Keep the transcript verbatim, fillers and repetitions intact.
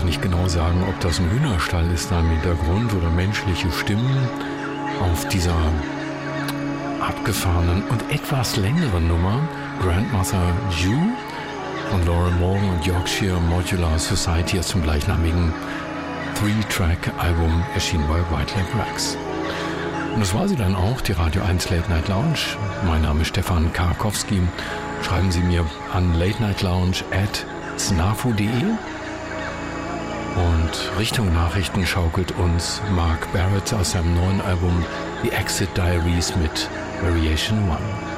auch nicht genau sagen, ob das ein Hühnerstall ist da im Hintergrund oder menschliche Stimmen auf dieser abgefahrenen und etwas längeren Nummer Grandmother Jew von Laura Morgan und Yorkshire Modular Society aus dem gleichnamigen Three-Track-Album erschienen bei White Lake Rex. Und das war sie dann auch, die Radio eins Late Night Lounge. Mein Name ist Stefan Karkowski. Schreiben Sie mir an latenightlounge at snafu punkt de. Und Richtung Nachrichten schaukelt uns Mark Barrett aus seinem neuen Album The Exit Diaries mit Variation One.